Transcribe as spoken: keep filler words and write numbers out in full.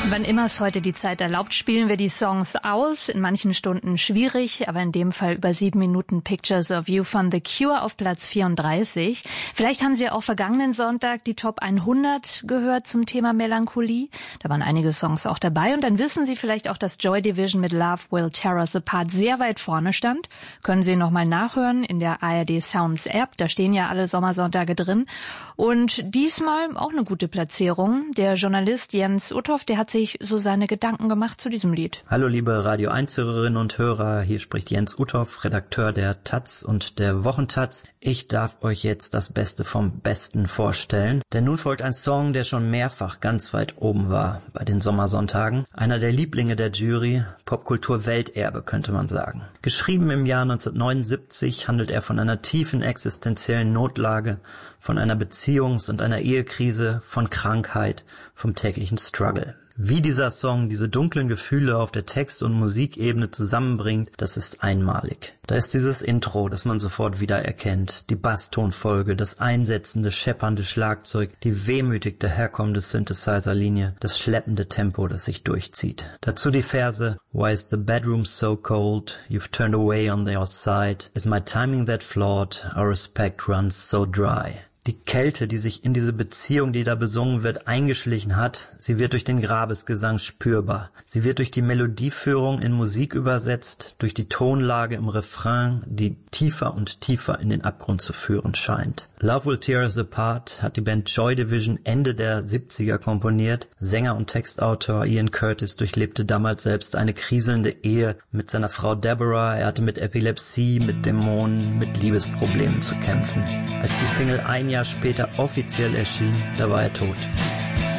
Wann immer es heute die Zeit erlaubt, spielen wir die Songs aus. In manchen Stunden schwierig, aber in dem Fall über sieben Minuten Pictures of You von The Cure auf Platz vierunddreißig. Vielleicht haben Sie auch vergangenen Sonntag die Top hundert gehört zum Thema Melancholie. Da waren einige Songs auch dabei. Und dann wissen Sie vielleicht auch, dass Joy Division mit Love Will Tear Us Apart sehr weit vorne stand. Können Sie nochmal nachhören in der A R D Sounds App. Da stehen ja alle Sommersonntage drin. Und diesmal auch eine gute Platzierung. Der Journalist Jens Uthoff, der hat sich so seine Gedanken gemacht zu diesem Lied. Hallo liebe Radio eins-Hörerinnen und Hörer, hier spricht Jens Uthoff, Redakteur der Taz und der Wochentaz. Ich darf euch jetzt das Beste vom Besten vorstellen, denn nun folgt ein Song, der schon mehrfach ganz weit oben war bei den Sommersonntagen. Einer der Lieblinge der Jury, Popkultur-Welterbe könnte man sagen. Geschrieben im Jahr neunzehnhundertneunundsiebzig handelt er von einer tiefen existenziellen Notlage, von einer Beziehungs- und einer Ehekrise, von Krankheit, vom täglichen Struggle. Wie dieser Song diese dunklen Gefühle auf der Text- und Musikebene zusammenbringt, das ist einmalig. Da ist dieses Intro, das man sofort wieder erkennt, die Basstonfolge, das einsetzende, scheppernde Schlagzeug, die wehmütig daherkommende Synthesizer-Linie, das schleppende Tempo, das sich durchzieht. Dazu die Verse: Why is the bedroom so cold? You've turned away on your side. Is my timing that flawed? Our respect runs so dry. Die Kälte, die sich in diese Beziehung, die da besungen wird, eingeschlichen hat, sie wird durch den Grabesgesang spürbar. Sie wird durch die Melodieführung in Musik übersetzt, durch die Tonlage im Refrain, die tiefer und tiefer in den Abgrund zu führen scheint. Love Will Tear Us Apart hat die Band Joy Division Ende der siebziger komponiert. Sänger und Textautor Ian Curtis durchlebte damals selbst eine kriselnde Ehe mit seiner Frau Deborah. Er hatte mit Epilepsie, mit Dämonen, mit Liebesproblemen zu kämpfen. Als die Single ein Jahr später offiziell erschien, da war er tot.